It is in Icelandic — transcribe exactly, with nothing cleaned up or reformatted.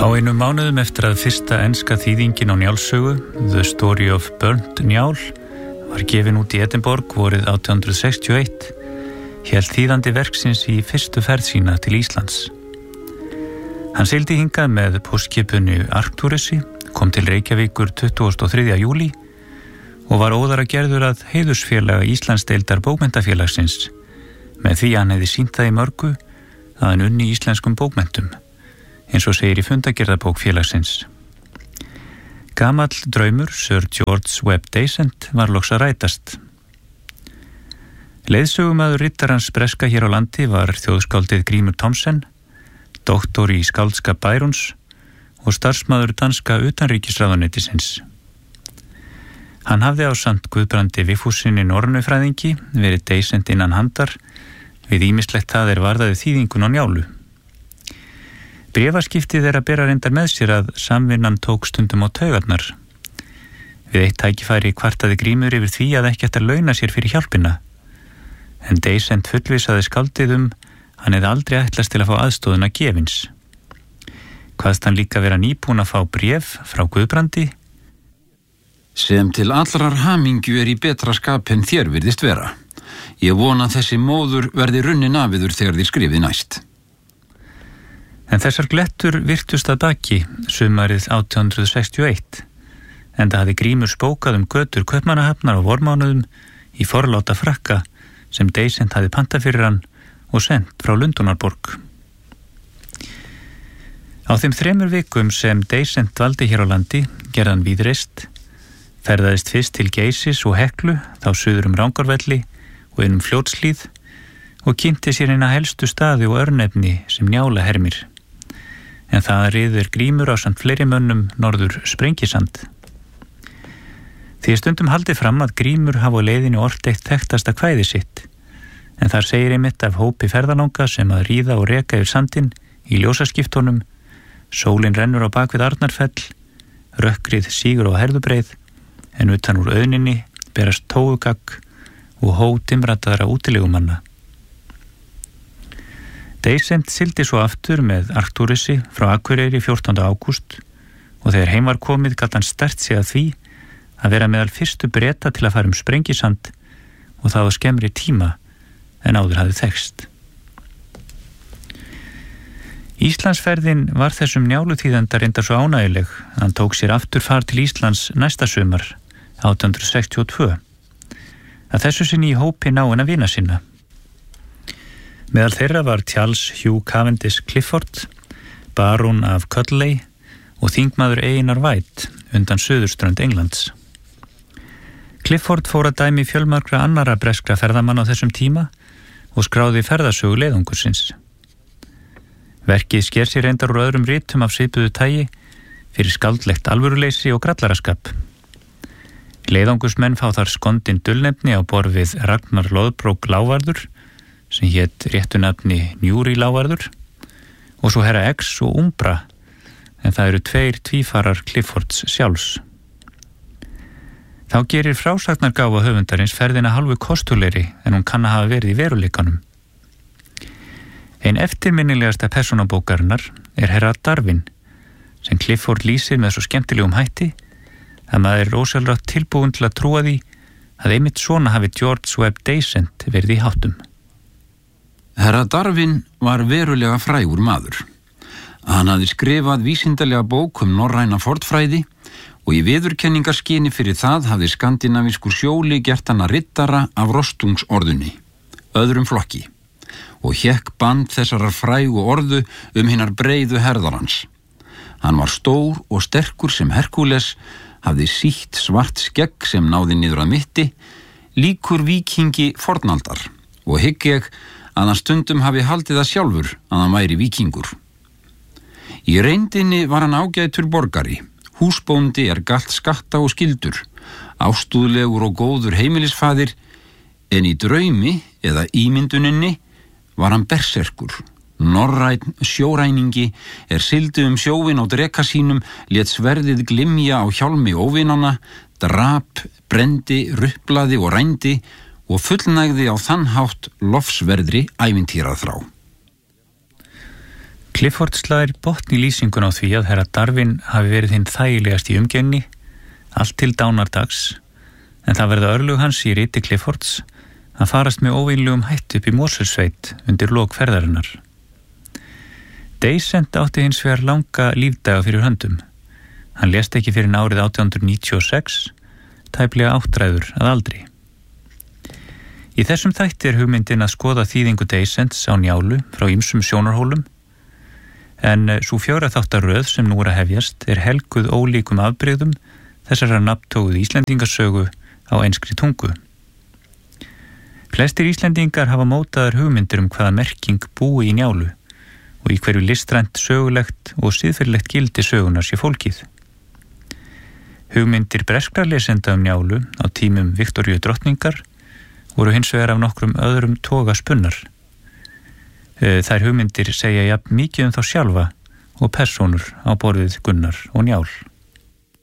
Á einum mánuðum eftir að fyrsta enska þýðingin á Njálssögu, The Story of Burnt Njál, var gefin út í Edinborg vorið átján hundruð sextíu og eitt, hélt þýðandi verksins í fyrstu ferð sína til Íslands. Hann sigldi hingað með póstskipinu Arcturusi, kom til Reykjavíkur tuttugasta og þriðja júlí og var óðara gerður að heiðursfélaga Íslandsdeildar bókmenntafélagsins, með því hann hefði sýnt það í mörgu að hann unni íslenskum bókmentum, eins og segir í fundagerðabók félagsins. Gamall draumur Sir George Webb Dasent var loks að rætast. Leiðsögumaður riddarans breska hér á landi var þjóðskáldið Grímur Thomsen, doktor í skáldskap Byrons og starfsmaður danska utanríkisráðuneytisins. Hann hafði ásamt Guðbrandi Vigfússyni norrænufræðingi verið Dasent innan handar við ýmislegt það er varðaði þýðingun á Njálu. Bréfaskiptið er að bera reyndar með sér að samvinnan tók stundum á taugarnar. Við eitt tækifæri kvartaði Grímur yfir því að ekki ætti að launa sér fyrir hjálpina, en Dasent fullvisaði skáldið um hann hefði aldrei ætlast til að fá aðstóðuna gefins. Hvaðst hann líka vera nýbúin að fá bréf frá Guðbrandi, sem til allrar hamingju er í betra skap en þér virðist vera. Ég vona að þessi móður verði runnin afiður þegar þið skrifið næst. En þessar glettur virtust að baki sumarið átján hundruð sextíu og eitt, enda hafði Grímur spókað um götur Kaupmannahafnar á vormánuðum í forláta frakka sem Dasent hafði pantað fyrir hann og sent frá Lundúnarborg. Á þeim þremur vikum sem Dasent dvaldi hér á landi gerði hann víðreist, ferðaðist fyrst til Geysis og Heklu, þá suður um Rangárvelli og inn um Fljótshlíð og kynnti sér eina helstu staði og örnefni sem Njála hermir. En það riður Grímur á samt fleiri mönnum norður Sprengisand. Því stundum haldið fram að Grímur hafa á leiðinu ort eitt þekktasta kvæði sitt, en þar segir einmitt af hópi ferðalanga sem að ríða og reka yfir sandinn í ljósaskiptunum, sólin rennur á bakvið Arnarfell, rökkrið sígur á herðubreið, en utan úr auðninni berast tóugagg og hó dimrataðra útilegumanna. Dasent sigldi svo aftur með Arcturusi frá Akureyri fjórtánda ágúst og þegar heim var komið gat hann sterkt sig að því að vera meðal fyrstu Breta til að fara um Sprengisand og það á skemmri tíma en áður hafði þekkst. Íslandsferðin var þessum Njáluþýðanda reyndar svo ánægileg að hann tók sér aftur far til Íslands næsta sumar átján hundruð sextíu og tvö, að þessu sinni í hópi náinna vina sinna. Meðal þeirra var Charles Hugh Cavendish Clifford, barón af Cuddley og þingmaður Einar White undan suðurströnd Englands. Clifford fór að dæmi fjölmargra annara breskra ferðamanna á þessum tíma og skráði ferðasögu leiðungursins. Verkið sker sér reyndar úr öðrum ritum af svipuðu tagi fyrir skaldlegt alvöruleysi og grallaraskap. Leiðangursmenn fá þar skondin dulnefni á borð við Ragnar Loðbrók Lávarður, sem hét réttu nafni Njúri Lávarður, og svo herra X og Umbra, en það eru tveir tvífarar Cliffords sjálfs. Þá gerir frásagnargáfa höfundarins ferðina hálfu kostulegri en hún kann að hafa verið í veruleikanum. Ein eftirminnilegasta persónabókarinnar er herra Darwin, sem Clifford lýsir með svo skemmtilegum hætti að maður er ósjálfrátt tilbúin til að trúa því að einmitt svona hafi George Webb Dasent verið í háttum. Herra Darwin var verulega frægur maður. Hann hafði skrifað vísindalega bók um norræna fornfræði og í viðurkenningarskyni fyrir það hafði skandinavískur sjóli gert hana riddara af rostungsorðunni, öðrum flokki, og hékk band þessarar frægu orðu um hinnar breiðu herðarans. Hann var stór og sterkur sem Herkules, hafði sítt svart skegg sem náði niður að mitti, líkur víkingi fornaldar, og hygg ég að hann stundum hafi haldið það sjálfur að hann væri víkingur. Í reyndinni var hann ágætur borgari, húsbóndi er galt skatta og skyldur, ástúðlegur og góður heimilisfaðir, en í draumi eða ímynduninni var hann berserkur, norrænn sjóræningi er sigldi um sjóin á dreka sínum, lét sverðið glimja á hjálmi óvinana, drap, brendi, ruplaði og rændi og fullnægði á þann hátt lofsverðri ævintýraþrá. Clifford slær botn í lýsingun á því að herra Darwin hafi verið hinn þægilegast í umgengni, allt til dánardags, en það verða örlög hans í riti Cliffords að farast með óvinlegum hætt upp í Mosfellssveit undir lok ferðarinnar. Deisent átti hins vegar langa lífdaga fyrir höndum. Hann lést ekki fyrir árið átján hundruð níutíu og sex, tæplega áttræður að aldri. Í þessum þætti er hugmyndin að skoða þýðingu Deisents á Njálu frá ýmsum sjónarhólum, en sú fjóra þáttaröð sem nú er að hefjast er helguð ólíkum afbrigðum þessara nafntóguðu Íslendingasögu á enskri tungu. Flestir Íslendingar hafa mótaðar hugmyndir um hvaða merking búi í Njálu og í hverju listrænt, sögulegt og siðferðilegt gildi sögunar sé fólkið. Hugmyndir breskra lesenda um Njálu á tímum Viktoríu drottningar voru hins vegar af nokkrum öðrum toga spunnar. Þær hugmyndir segja jafn mikið um þá sjálfa og persónur á borðið Gunnar og Njál.